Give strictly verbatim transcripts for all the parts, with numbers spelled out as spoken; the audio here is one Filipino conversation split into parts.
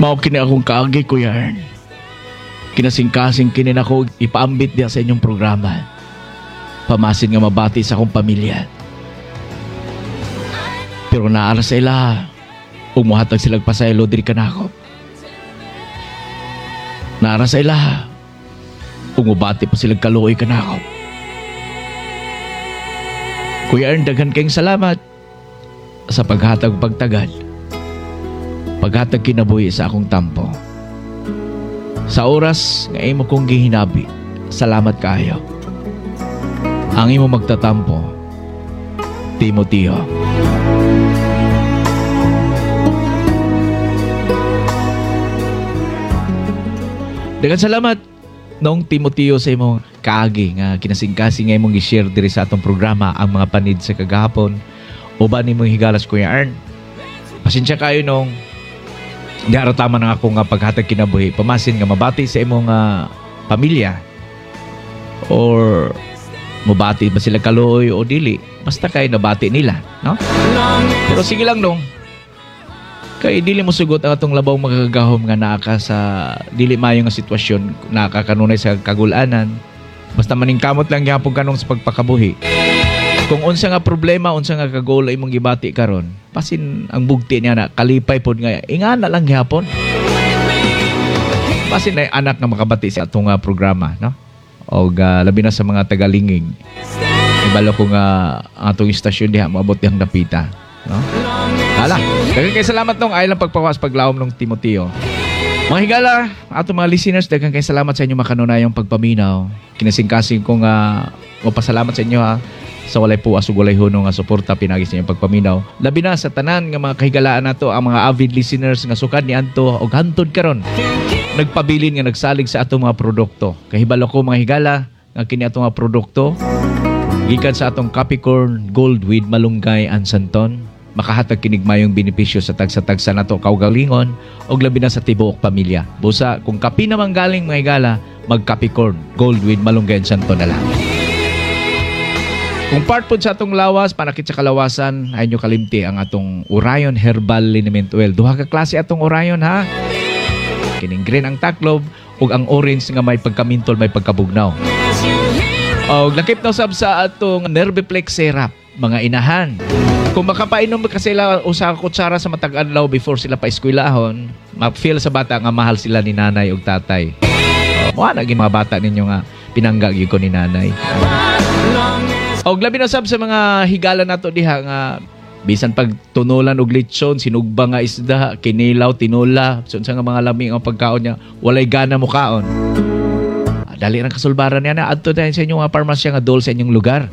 Mao kini akong kaagi, Kuya Ern. Kinasing-kasing kinin ako ipaambit diya sa inyong programa. Pamasin nga mabati sa akong pamilya. Pero naara sa ila, umuhatag silang pasaylo diri ka na ako. Naara sa ila, umubati pa silang kaluoy ka na ako. Kuya Ern, daghan kayong salamat sa paghatag pagtagad. Paghatag kinabuhi sa akong tampo. Sa oras nga imo kong gihinabi, salamat kaayo. Ang imo magtatampo, Timoteo. Daghang salamat noong Timoteo sa imong kaagi nga kinasingkasing nga imong gi-share diri sa atong programa ang mga panid sa kagahapon uban nimong higalas, Kuya Ern. Pasensya kayo nung di ara tama na ako nga paghatag kinabuhi. Pamasin nga mabati sa imong uh, pamilya or mabati ba sila kaluoy o dili, basta kay nabati nila, no? Pero sige lang nung kay dili mo sugot ang atong labaw magagahom nga naa ka sa dili maayo nga sitwasyon, nakakanunay sa kagulanan. Basta maningkamot lang gyapon kanong sa pagpakabuhi. Kung unsa nga problema, unsa nga kagol imong gibati karon, pasin ang bugti niya na kalipay pod nga ingana lang gyapon. Pasin ay anak nga makabati sa atong uh, programa, no? O uh, labi na sa mga tagalingig. Ibalo ko nga ang atong istasyon diha maabot dihang dapita, no? Hala, daghang kay salamat nung ay lang pagpawas paglawom nung Timoteo. Mga higala, atong mga listeners, daghang kay salamat sa inyo makanunayang pagpaminaw. Kinasingkasing ko nga mapasalamat sa inyo ha sa walay puas ug walay hunong nga suporta pinagi sa inyong pagpaminaw. Labi na sa tanan nga mga kahigalaan nato, ang mga avid listeners nga sukad ni Anto og hantod karon nagpabilin nga nagsalig sa atong mga produkto. Kahibalo ko mga higala nga kini atong mga produkto gikan sa atong Capricorn Gold with Malunggay and Santon, makahatag kinig mayong benepisyo sa tagsa-tagsa nato kaugalingon og labi na sa tibuok pamilya. Busa kung kapi naman galing mga higala, mag Capricorn Gold with Malunggay and Santon na lang. Kung part po sa atong lawas, panakit sa kalawasan, ay nyo kalimti ang atong Orion Herbal Liniment Oil. Duha ka klase atong Orion ha. Kining green ang taklob, ug ang orange nga may pagkamintol, may pagkabugnaw. O lakip na usab sa atong Nerviplex Syrup, mga inahan. Kung makapainom kasi sila usa ka kutsara sa matag adlaw before sila pa eskwelahon, ma-feel sa bata nga mahal sila ni nanay ug tatay. O, mo na gid mga bata ninyo nga pinangga gyud ko ni nanay. Og labi na sab sa mga higala nato diha nga bisan pag tunulan og lechon, sinugba nga isda, kinilaw, tinola, so sa nga mga lami ang pagkaon niya, walay gana mo kaon. Dali ra kasulbaran niya na adto dayon sa inyong parmasya nga dol sa inyong lugar.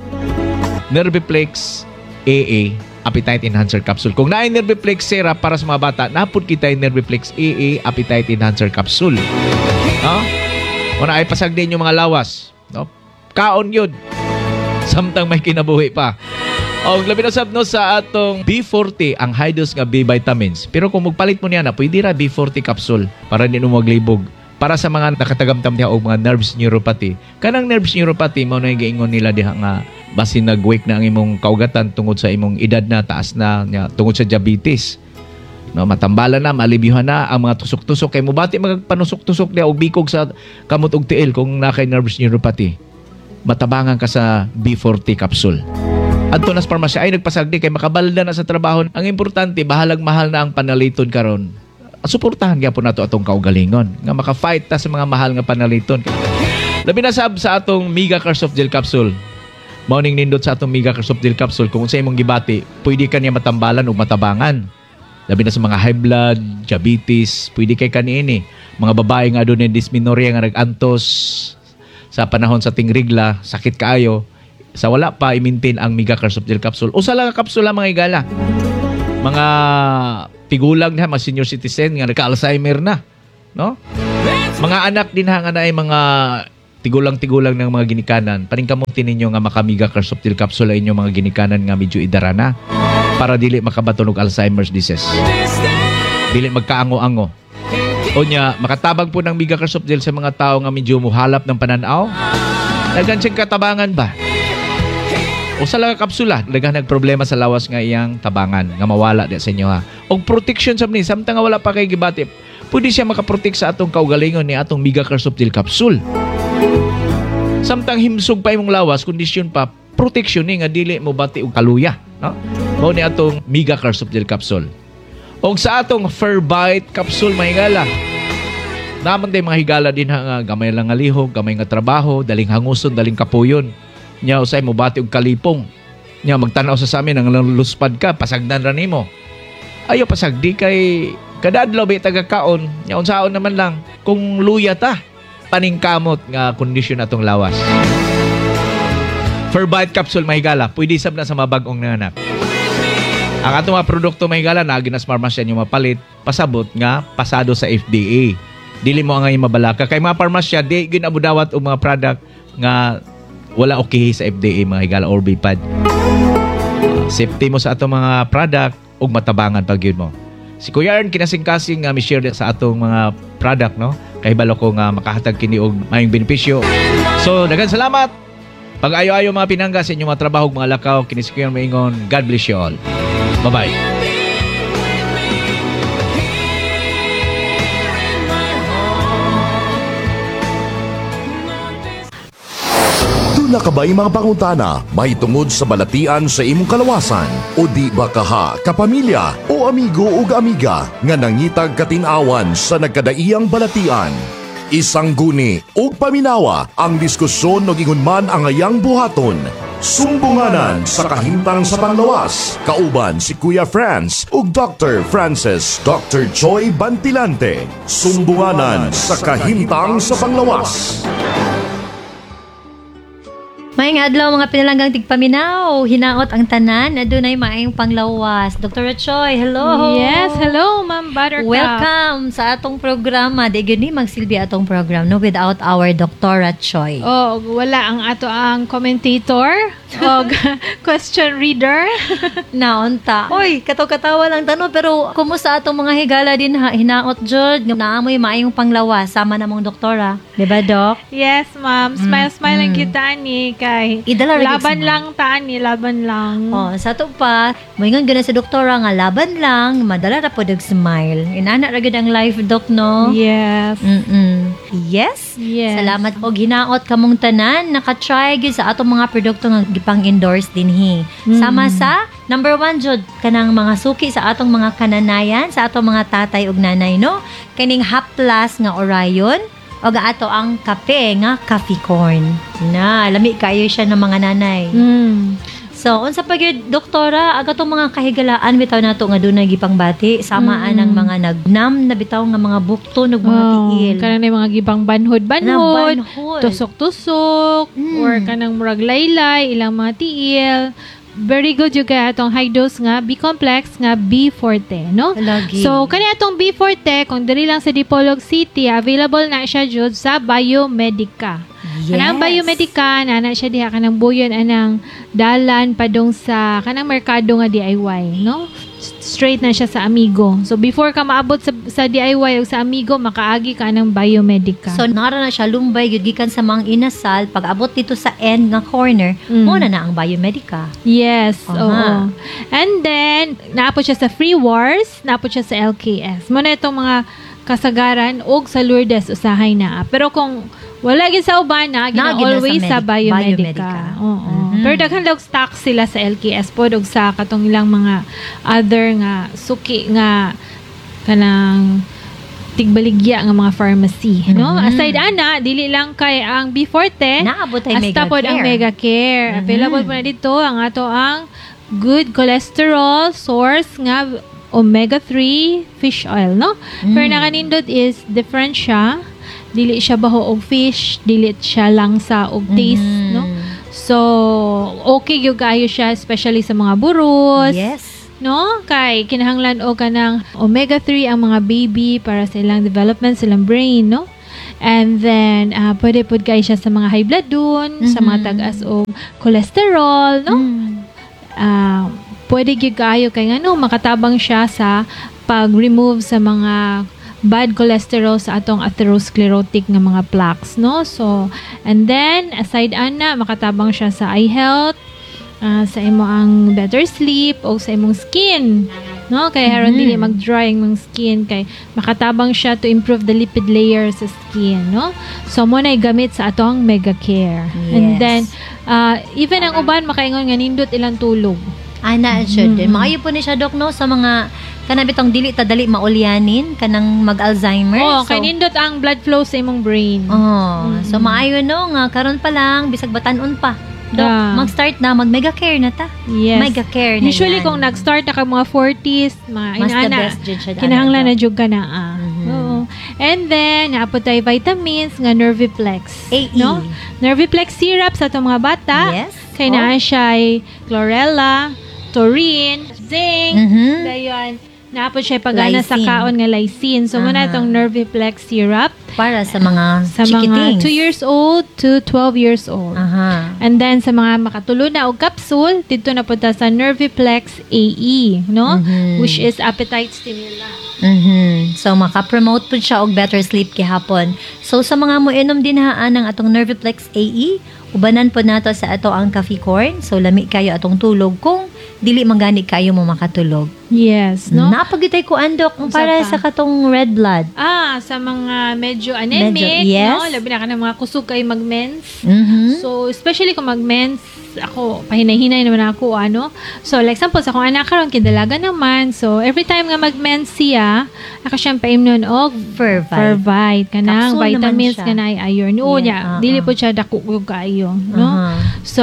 Nerviplex A A Appetite Enhancer Capsule. Kung naay Nerviplex Syrup para sa mga bata, napud kita yung Nerviplex A A Appetite Enhancer Capsule. No? Una ay pasagdin yung mga lawas, no? Kaon yun. Samtang may kinabuhi pa. O labi na sab no sa atong B forty ang high dose nga B vitamins. Pero kung magpalit mo niya na, pwede ra B forty capsule para hindi mo maglibog. Para sa mga nakatagamtam diha og mga nerves neuropathy. Kanang nerves neuropathy mo na giingon nila diha nga basin nag-wake na ang imong kaugatan tungod sa imong edad na taas na nya, tungod sa diabetes. No, matambala na, malibyuhan na ang mga tusok-tusok kay mobati magpanusok-tusok diha og bikog sa kamot og tiil kung nakay nerves neuropathy. Matabangan ka sa B forty capsule. Adto nas parmasya ay nagpasagdi kay makabalda na sa trabaho. Ang importante, bahalag mahal na ang panaliton karon. Suportahan gyapon nato atong kaugalingon nga maka-fight ta sa mga mahal nga panaliton. Labi na sab sa atong Mega Car Soft Gel Capsule. Morning nindot sa atong Mega Car Soft Gel Capsule kung unsa imong gibati, pwede ka niya matambalan o matabangan. Labi na sa mga high blood, diabetes, pwede kay kaniini. Mga babae nga adunay dysmenorrhea nga nag-antos sa panahon sa tingrigla, sakit kaayo, sa wala pa i-maintain ang Mega Car Soft Gel Capsule. Usa lang ka kapsula mga igala. Mga tigulang na, mga senior citizen nga nagka-Alzheimer na, no? Mga anak din ha nga na ay mga tigulang-tigulang ng mga ginikanan. Paningkamutin ninyo nga maka Mega Car Soft Gel Capsule ay inyong mga ginikanan nga medyo idara na para dili makabatunog Alzheimer's disease. Dili magkaango-ango. O niya, makatabang po ng Mega Car Soft Gel sa mga tao nga medyo muhalap ng pananaw. Dagan siyang katabangan ba? O sa lang kapsula, dagan nagproblema sa lawas nga iyang tabangan, nga mawala di sa inyo ha. O protection sa ni, samtang nga wala pa kay gibati, pwede siya makaprotect sa atong kaugalingon ni atong Mega-Care Soft Gel Capsule. Samtang himsog pa imong lawas, kondisyon pa, protection ni nga dili mo bati og kaluya, no? Mao ni atong Mega-Care Soft Gel Capsule. Og sa atong Fur-Bite Capsule mahigala. Naman day mga higala din nga gamay lang nga lihok, gamay nga trabaho, daling hanguson, daling kapuyon. Nya usay mo bati og kalipong. Nya magtanaw sa samin ang luspad ka, pasagdan ra nimo. Ayo pasagdi kay kada adlaw bay taga-kaon. Nya unsaon naman lang kung luya ta paningkamot nga kondisyon atong lawas. Fur-Bite Capsule mahigala, pwede sab na sa mabag-ong nanganak. Ang atong mga produkto mahigala na ginas pharmacy nyo mapalit, pasabot nga pasado sa F D A. Dili mo nga mabalaka kay mga pharmacy di ginabudawat og mga product nga wala okay sa F D A mga higala or B P A D. Uh, safety mo sa atong mga product ug matabangan pag yun mo. Si Kuya Ern kinasing-kasing nga uh, mi-share sa atong mga product, no? Kay balo ko nga makahatag kini og mayong benepisyo. So, daghang salamat. Pag ayo-ayo mga pinangga sa inyong mga trabaho, mga lakaw, kini si Kuya Ern maingon. God bless you all. Bye-bye. Na kabay mga pangutana, may tungod sa balatian sa imong kalawasan o di ba kaha, kapamilya o amigo o amiga nga nangitag katinawan sa nagkadaiyang balatian. Isang guni o paminawa ang diskusyon o gingunman ang ayang buhaton. Sumbunganan sa kahintang sa panglawas, kauban si Kuya Franz ug Doctor Francis Doctor Joy Bantilante. Sumbunganan sa kahintang sa panglawas. Maayong adlaw mga pinalanggang tigpaminaw, hinaot ang tanan, adunay maayong panglawas. Doctor Choi, hello. Yes, hello Ma'am Buttercup. Welcome sa atong programa. Di gani magsilbi atong program no without our Doctor Choi. Oh, wala ang ato ang commentator o question reader. Naunta. Oy, kataw-katawa lang tanong pero kumusta atong mga higala din ha, hinaot jud naamoy maayong panglawas sama namong doktora, di ba Doc? Yes, Ma'am. Smile, Mm, smile ang mm. kita ni kay Idala ra laban gid lang taan ni laban lang. Oh, sa to pa, moingon gana sa doktora nga laban lang, madala ra pod og smile. Inana ra gid ang life doc no. Yes. Mm. Yes. Yes. Salamat og hinaot kamong tanan naka-try gyud sa atong mga produkto nga gipang-endorse dinhi. Mm. Sama sa number one jud kanang mga suki sa atong mga kananayan, sa atong mga tatay ug nanay no. Kaning Haplas nga Orion o ato ang kape nga coffee corn. Na, lami kayo siya ng mga nanay. Mm. So, unsa pa gyud doktora, aga tong mga kahigalaan bitaw nato nga dunay gipangbati samaan Mm. ang mga nagnam na bitaw nga mga bukto ug mga Oh, tiil. kanang na mga gibang banhod-banhod, banhod. tusok-tusok, Mm. or kanang murag laylay, ilang mga tiil. Very good yung kaya atong high dose nga B-complex nga B forte, no? Lagi. So, kani atong B forte, kung diri lang sa Dipolog City, available na siya jud sa Biomedica. yes. Kanang Biomedica, na siya diha kanang buyon anang dalan padung sa kanang merkado nga D I Y, no? Straight na siya sa Amigo. So, before ka maabot sa, sa D I Y o sa Amigo, makaagi ka ng Biomedica. So, nara na siya lumbay gyud gikan sa mga inasal pag abot dito sa end nga corner, Mm. mo na na ang Biomedica. Yes, Aha. oo. And then, naapot siya sa Free Wars, naapot siya sa L K S. Muna itong mga kasagaran og sa Lourdes usahay na. Pero kung wala gid sa uban na, gina Nagid na sa always sa, Medi- Biomedica. Biomedica. Oo. Mhm. Pero daghan daw stock sila sa L K S pod og sa katong ilang mga other nga suki nga kanang tigbaligya nga mga pharmacy, no? Mhm. Aside ana, dili lang kay ang B forte, Naabot ay hasta Mega pod ang Care. Mega Care. Mhm. Available po na dito ang ato ang good cholesterol source nga omega three fish oil, no? Mm. Pero nakanindot is different siya. Dili siya baho og fish, dili siya lang sa og taste, Mhm. no? So, okay gyud kayo siya especially sa mga burros. Yes. No? Kay kinahanglan o kanang omega three ang mga baby para sa ilang development, sa ilang brain, no? And then, uh, pwede po kayo siya sa mga high blood dun, sa mga Mhm. tagas o cholesterol, no? Mm. Uh, pwede gyud kayo kay ano, makatabang siya sa pag-remove sa mga bad cholesterol sa atong atherosclerotic nga mga plaques, no? So, and then, aside ana, makatabang siya sa eye health, uh, sa imo ang better sleep, o sa imong skin. no, kay haron Mhm. dili mag-dry ang skin, kay makatabang siya to improve the lipid layer sa skin, no. So mo na gamit sa atong Mega Care. And Yes. then uh, even ang uban makaingon nga nindot ilang tulog. Ana jud din. Mhm. Maayo po ni siya dok no sa mga kanang bitong dili ta dali maulyanin kanang mag-Alzheimer. Oh, So, kay nindot ang blood flow sa imong brain. Oh, Mhm. so maayo no nga karon pa lang bisag batan-on pa. Dok, Ah. mag-start na mag Mega Care na ta. Yes. Mega Care na Usually yan. kung nag-start na ka mga forties, mga mas the inana, best jud siya. kinahanglan na Dok. jud ka na. Ah. Mhm. Oo. And then, naapot tayo vitamins nga Nerviplex. A E. No? Nerviplex syrup sa itong mga bata. Yes. Kay Oh. naa siya ay chlorella, taurine, zinc, Mhm. dayon. Naapot siya pagana sa Lysine. kaon nga lysine. So, muna Aha. itong Nerviplex syrup Para sa mga sa mga chikitings. two years old to twelve years old. Aha. And then sa mga makatulod na og capsule, dito na punta sa Nerviplex A E, no? Mhm. Which is appetite stimulant. Mhm. So maka-promote pud siya og better sleep gihapon. So sa mga moinom din haan ng atong Nerviplex A E, ubanan po nato sa ato ang coffee corn. So lami kayo atong tulog kung dili magani kayo mo makatulog. Yes, no? Napagitay ko andok ang para Unsa sa pa? katong red blood. Ah, sa mga medyo anemic, Medyo- yes. no? Labi na ka ng mga kusog kay mag-mens. Mhm. So, especially kung mag-mens, ako, pahinay-hinay naman ako, ano. So, like example, sa kung anak karon kidalaga naman. So, every time nga mag-mens siya, ako siyang paimnon og Fervite. Fervite, kanang Capsule naman vitamins, siya. kanang iron. Oo, Yeah, niya, uh-uh. dili po siya dako kayo, no? Aha. So,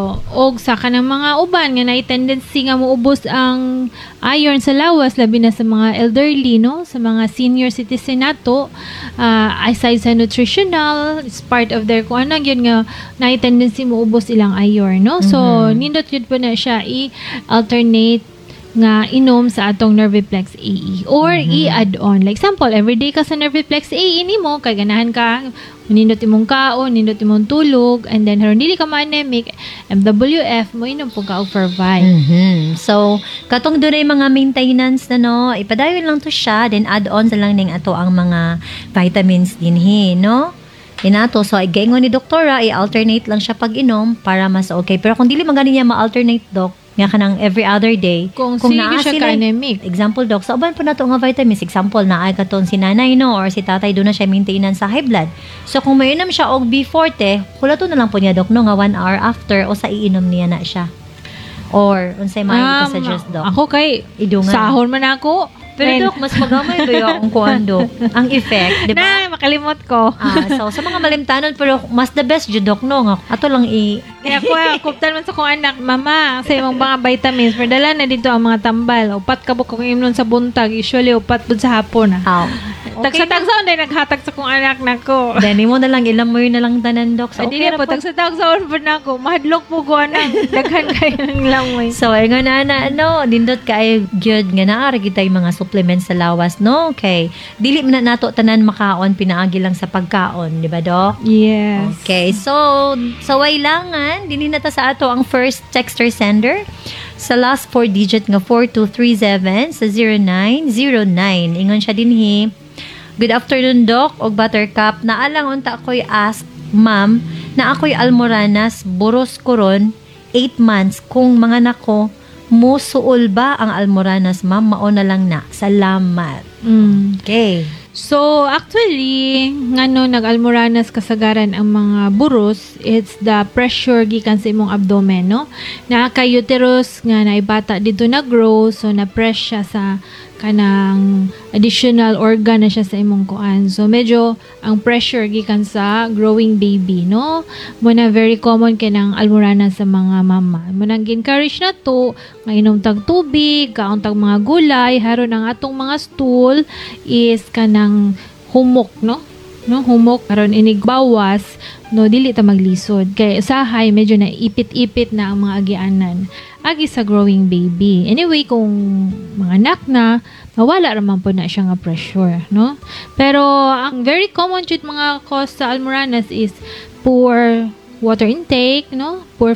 og sa kanang mga uban nga na tendency nga moubos ang iron sa lawas labi na sa mga elderly, no, sa mga senior citizen nato, uh, aside sa nutritional, it's part of their kung ano yun nga na tendency moubos ilang iron, no. So Mhm. nindot yun po na siya i-alternate nga inom sa atong Nerviplex A E or i-add on. Like example, everyday ka sa Nerviplex A E nimo kay ganahan ka nindot imong kaon, nindot imong tulog, and then haron dili ka ma-anemic, M W F mo inom po ka og Fervite. Mhm. So, katong dunay mga maintenance na no, ipadayon lang to siya, then add on sa lang ning ato ang mga vitamins dinhi, no? Inato, so igaingon ni doktora, i-alternate lang siya pag-inom para mas okay. Pero kung dili magani niya ma-alternate, dok, nga kanang every other day, Kung, sige naa siya sila- ka-anemic. example, dok, sa uban po na to nga vitamins, example, naay katon si nanay, no, or si tatay, doon na siya maintenance sa high blood. So, kung may inom siya og B forty, kulato na lang po niya, dok, no, nga one hour after, o sa iinom niya na siya. Or, unsay maayo Um, ka suggest, dok? Ako kay Idungan. sahon man ako. Pero, dok, mas magamay ba yung kuhan, dok? Ang effect, di ba? Na, makalimot ko. Ah, so sa mga malimtanon pero mas the best jud dok no nga ato lang i Kaya ko, kuptan man sa kong anak, mama, sa imong mga vitamins, pero dala na dito ang mga tambal. Upat ka kung imnon sa buntag, usually upat po sa hapon. Ah. aw. Okay tagsa-tagsaon din naghatag sa kong anak nako. Dani mo na lang ilam mo yun na lang tanan dok. So, So, okay po, ra po. tagsa-tagsaon po na ako. Mahadlok po ko anak. Daghan kayo ng lamoy. So ay nga na na ano dindot kay gyud nga naa ra kitay mga supplements sa lawas no. Okay. Dili man na nato tanan makaon pinaagi lang sa pagkaon, di ba dok? Yes. Okay. So sa wailangan dinhi na ta sa ato ang first texter sender. Sa last four digit nga four two three seven sa zero nine zero nine. Ingon siya dinhi. Good afternoon, Doc, og Buttercup. Naalang unta ako'y ask, ma'am, na ako'y almoranas, buros koron, eight months, kung mga nako, musuol ba ang almoranas, ma'am? Mauna lang na. Salamat. Mm. Okay. So, actually, ngano nag-almoranas kasagaran ang mga buros, it's the pressure gikan sa imong abdomen, no? Na kay uterus nga naibata dito na grow, so na-press siya sa kanang additional organ na siya sa imong kuan. So, medyo ang pressure gikan sa growing baby, no? Muna very common kinang almoranas sa mga mama. Muna encourage na to, nga inom tag tubig, kaon tag mga gulay, haron ang atong mga stool is kanang humok, no? No, humok karon inig bawas, no, dili ta maglisod. Kay usahay medyo na ipit-ipit na ang mga agianan agi sa growing baby. Anyway, kung mga anak na, mawala raman po na siya nga pressure, no? Pero ang very common jud mga cause sa almoranas is poor water intake, no? Poor